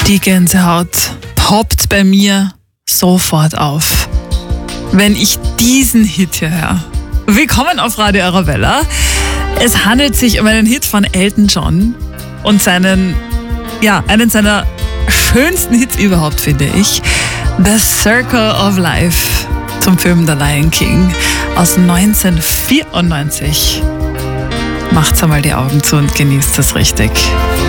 Die Gänsehaut poppt bei mir sofort auf, wenn ich diesen Hit hier höre. Willkommen auf Radio Arabella. Es handelt sich um einen Hit von Elton John und einen seiner schönsten Hits überhaupt, finde ich. The Circle of Life zum Film The Lion King aus 1994. Macht's einmal die Augen zu und genießt es richtig.